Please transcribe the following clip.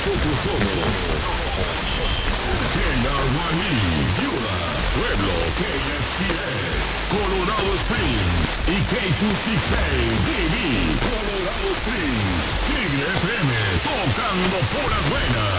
nosotros somos KRYE, Yura, Pueblo, KFCS, Colorado Springs y K268, DB, Colorado Springs, Tigre FM, tocando puras